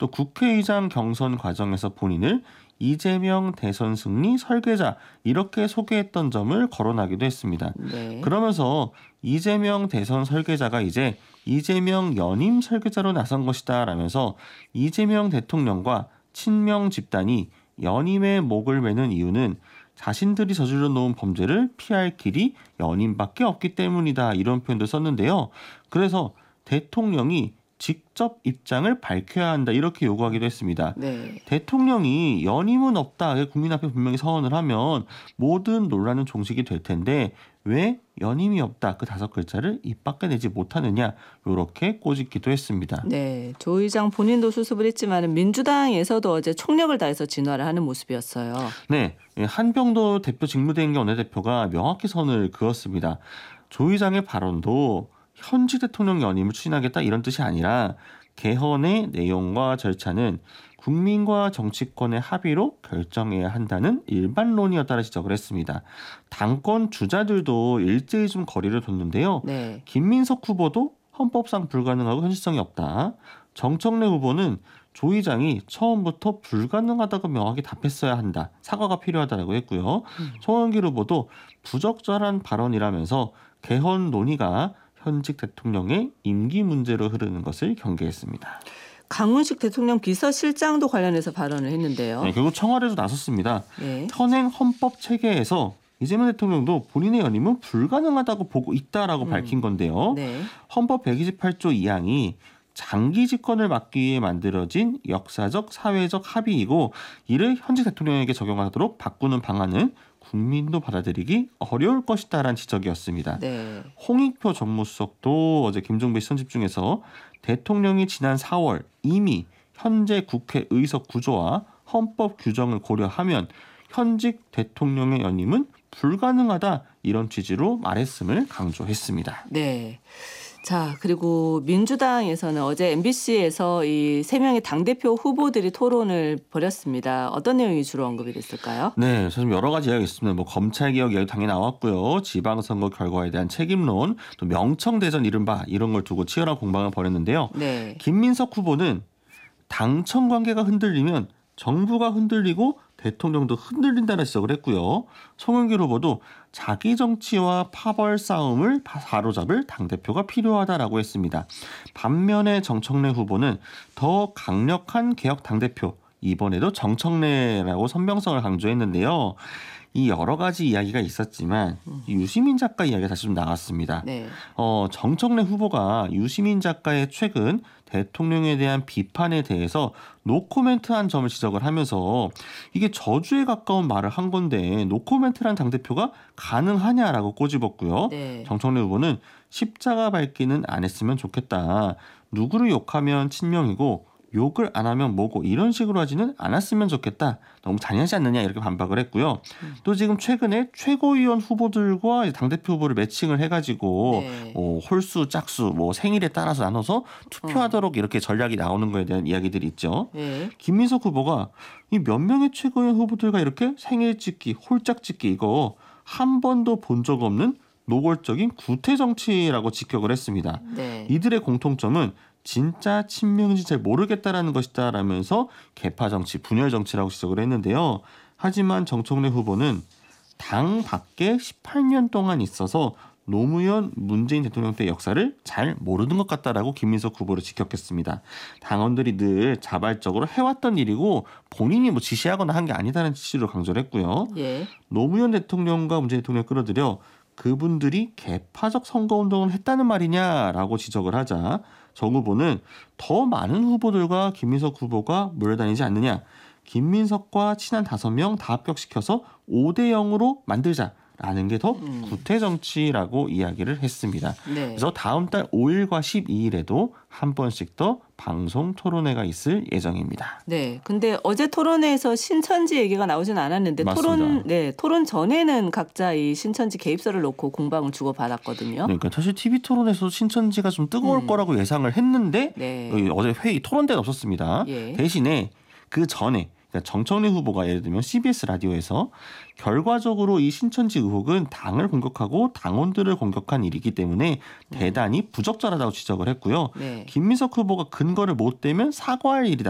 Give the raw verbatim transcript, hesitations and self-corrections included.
또 국회의장 경선 과정에서 본인을 이재명 대선 승리 설계자 이렇게 소개했던 점을 거론하기도 했습니다. 네. 그러면서 이재명 대선 설계자가 이제 이재명 연임 설계자로 나선 것이다 라면서 이재명 대통령과 친명 집단이 연임의 목을 매는 이유는 자신들이 저질러 놓은 범죄를 피할 길이 연임밖에 없기 때문이다 이런 표현도 썼는데요. 그래서 대통령이 직접 입장을 밝혀야 한다 이렇게 요구하기도 했습니다. 네. 대통령이 연임은 없다 국민 앞에 분명히 서원을 하면 모든 논란은 종식이 될 텐데 왜 연임이 없다 그 다섯 글자를 입 밖에 내지 못하느냐 이렇게 꼬집기도 했습니다. 네, 조 의장 본인도 수습을 했지만 민주당에서도 어제 총력을 다해서 진화를 하는 모습이었어요. 네, 한병도 대표 직무대행정 원내대표가 명확히 선을 그었습니다. 조 의장의 발언도 현직 대통령 연임을 추진하겠다 이런 뜻이 아니라 개헌의 내용과 절차는 국민과 정치권의 합의로 결정해야 한다는 일반론이었다는 지적을 했습니다. 당권 주자들도 일제히 좀 거리를 뒀는데요. 네. 김민석 후보도 헌법상 불가능하고 현실성이 없다. 정청래 후보는 조 의장이 처음부터 불가능하다고 명확히 답했어야 한다. 사과가 필요하다고 했고요. 음. 송영길 후보도 부적절한 발언이라면서 개헌 논의가 현직 대통령의 임기 문제로 흐르는 것을 경계했습니다. 강훈식 대통령 비서실장도 관련해서 발언을 했는데요. 네, 결국 청와대도 나섰습니다. 네. 현행 헌법 체계에서 이재명 대통령도 본인의 연임은 불가능하다고 보고 있다라고 음. 밝힌 건데요. 네. 헌법 백이십팔 조 이 항이 장기 집권을 막기 위해 만들어진 역사적 사회적 합의이고 이를 현직 대통령에게 적용하도록 바꾸는 방안은 국민도 받아들이기 어려울 것이다라는 지적이었습니다. 네. 홍익표 정무수석도 어제 김종배 시선 집중해서 대통령이 지난 사월 이미 현재 국회 의석 구조와 헌법 규정을 고려하면 현직 대통령의 연임은 불가능하다 이런 취지로 말했음을 강조했습니다. 네. 자, 그리고 민주당에서는 어제 엠비씨에서 이 세 명의 당대표 후보들이 토론을 벌였습니다. 어떤 내용이 주로 언급이 됐을까요? 네, 사실 여러 가지 이야기가 있습니다. 뭐 검찰개혁 이야기 당연히 나왔고요. 지방선거 결과에 대한 책임론, 또 명청대전 이른바 이런 걸 두고 치열한 공방을 벌였는데요. 네. 김민석 후보는 당청 관계가 흔들리면 정부가 흔들리고 대통령도 흔들린다는 지적을 했고요. 송영길 후보도 자기 정치와 파벌 싸움을 바로잡을 당대표가 필요하다라고 했습니다. 반면에 정청래 후보는 더 강력한 개혁 당대표, 이번에도 정청래라고 선명성을 강조했는데요. 이 여러 가지 이야기가 있었지만 유시민 작가 이야기가 다시 좀 나왔습니다. 네. 어, 정청래 후보가 유시민 작가의 최근 대통령에 대한 비판에 대해서 노코멘트한 점을 지적을 하면서 이게 저주에 가까운 말을 한 건데 노코멘트란 당대표가 가능하냐라고 꼬집었고요. 네. 정청래 후보는 십자가 밝기는 안 했으면 좋겠다. 누구를 욕하면 친명이고 욕을 안 하면 뭐고 이런 식으로 하지는 않았으면 좋겠다. 너무 잔인하지 않느냐 이렇게 반박을 했고요. 음. 또 지금 최근에 최고위원 후보들과 당대표 후보를 매칭을 해가지고 네. 뭐 홀수 짝수 뭐 생일에 따라서 나눠서 투표하도록 어. 이렇게 전략이 나오는 거에 대한 이야기들이 있죠. 네. 김민석 후보가 이 몇 명의 최고위원 후보들과 이렇게 생일 찍기 홀짝 찍기 이거 한 번도 본 적 없는 노골적인 구태 정치라고 직격을 했습니다. 네. 이들의 공통점은 진짜 친명인지 잘 모르겠다라는 것이다 라면서 개파 정치, 분열 정치라고 지적을 했는데요. 하지만 정청래 후보는 당 밖에 십팔 년 동안 있어서 노무현 문재인 대통령 때 역사를 잘 모르는 것 같다라고 김민석 후보를 직격했습니다. 당원들이 늘 자발적으로 해왔던 일이고 본인이 뭐 지시하거나 한 게 아니다라는 취지로 강조를 했고요. 예. 노무현 대통령과 문재인 대통령을 끌어들여 그분들이 개파적 선거운동을 했다는 말이냐라고 지적을 하자 정 후보는 더 많은 후보들과 김민석 후보가 몰려다니지 않느냐. 김민석과 친한 다섯 명 다 합격시켜서 오 대 영으로 만들자라는 게 더 음. 구태정치라고 이야기를 했습니다. 네. 그래서 다음 달 오 일과 십이 일에도 한 번씩 더 방송 토론회가 있을 예정입니다. 네. 근데 어제 토론회에서 신천지 얘기가 나오진 않았는데 맞습니다. 토론 네, 토론 전에는 각자 이 신천지 개입설을 놓고 공방을 주고받았거든요. 그러니까 사실 티비 토론에서 신천지가 좀 뜨거울 음. 거라고 예상을 했는데 네. 어제 회의 토론 때는 없었습니다. 예. 대신에 그 전에 그러니까 정청래 후보가 예를 들면 씨비에스 라디오에서 결과적으로 이 신천지 의혹은 당을 공격하고 당원들을 공격한 일이기 때문에 대단히 부적절하다고 지적을 했고요. 네. 김민석 후보가 근거를 못 대면 사과할 일이다.